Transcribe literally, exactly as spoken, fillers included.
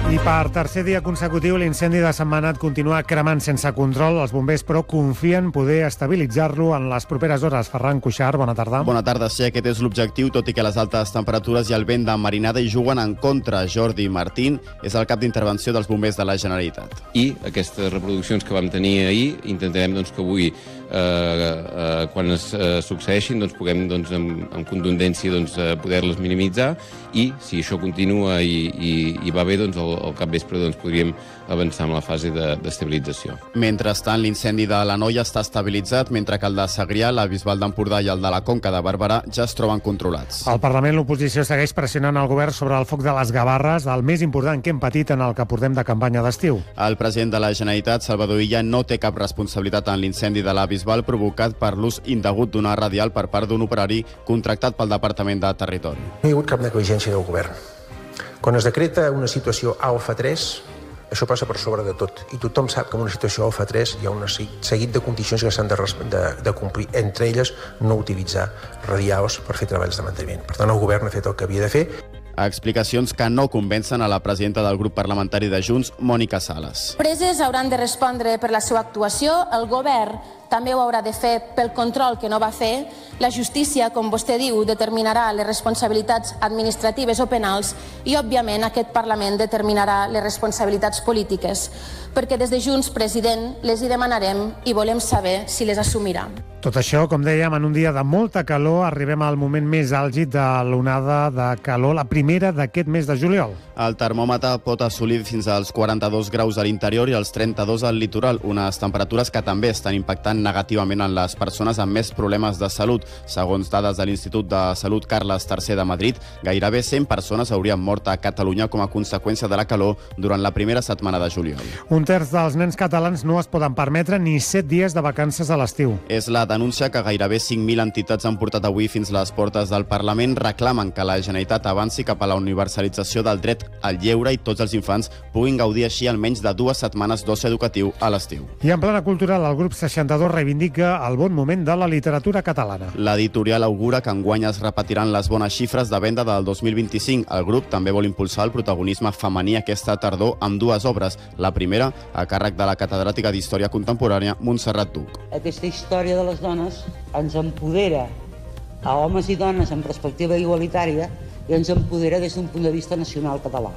I per tercer dia consecutiu, l'incendi de Sentmenat continua cremant sense control. Els bombers, però, confien poder estabilitzar-lo en les properes hores. Ferran Cuixart, bona tarda. Bona tarda, sí, aquest és l'objectiu, tot i que les altes temperatures i el vent de marinada hi juguen en contra. Jordi Martín és el cap d'intervenció dels bombers de la Generalitat. I aquestes reproduccions que vam tenir ahir, intentarem doncs, que avui, eh, eh, quan es eh, succeeixin, doncs, puguem doncs, amb, amb contundència doncs, eh, poder-les minimitzar, i si això continua i, i, i va bé, doncs, el, al capvespre doncs, podríem avançar amb la fase d'estabilització. De, Mentrestant, l'incendi de la Noia està estabilitzat, mentre que el de Segrià, la Bisbal d'Empordà i el de la Conca de Barberà ja es troben controlats. Al Parlament, l'oposició segueix pressionant el govern sobre el foc de les Gavarres, el més important que hem patit en el que portem de campanya d'estiu. El president de la Generalitat, Salvador Illa, no té cap responsabilitat en l'incendi de la Bisbal provocat per l'ús indegut d'una radial per part d'un operari contractat pel Departament de Territori. No hi ha hagut cap negligència del govern. Quan es decreta una situació alfa tres, això passa per sobre de tot. I tothom sap que en una situació alfa tres hi ha un seguit de condicions que s'han de, de, de complir. Entre elles, no utilitzar radials per fer treballs de manteniment. Per tant, el govern ha fet el que havia de fer. Explicacions que no convencen a la presidenta del grup parlamentari de Junts, Mònica Sales. Empreses hauran de respondre per la seva actuació, el govern també ho haurà de fer pel control que no va fer, la justícia, com vostè diu, determinarà les responsabilitats administratives o penals i, òbviament, aquest Parlament determinarà les responsabilitats polítiques, perquè des de Junts, president, les hi demanarem i volem saber si les assumirà. Tot això, com dèiem, en un dia de molta calor, arribem al moment més àlgid de l'onada de calor, la primera d'aquest mes de juliol. El termòmetre pot assolir fins als quaranta-dos graus a l'interior i als trenta-dos al litoral, unes temperatures que també estan impactant negativament en les persones amb més problemes de salut. Segons dades de l'Institut de Salut Carles tercer de Madrid, gairebé cent persones haurien mort a Catalunya com a conseqüència de la calor durant la primera setmana de juliol. Un terç dels nens catalans no es poden permetre ni set dies de vacances a l'estiu. És la denúncia que gairebé cinc mil entitats han portat avui fins les portes del Parlament. Reclamen que la Generalitat avanci cap a la universalització del dret al lleure i tots els infants puguin gaudir així almenys de dues setmanes d'oci educatiu a l'estiu. I en plana cultural, el grup seixanta-dos reivindica el bon moment de la literatura catalana. L'editorial augura que enguany es repetiran les bones xifres de venda del dos mil vint-i-cinc. El grup també vol impulsar el protagonisme femení aquesta tardor amb dues obres. La primera, a càrrec de la catedràtica d'Història Contemporània, Montserrat Duc. Aquesta història de les dones ens empodera a homes i dones en perspectiva igualitària i ens empodera des d'un punt de vista nacional català.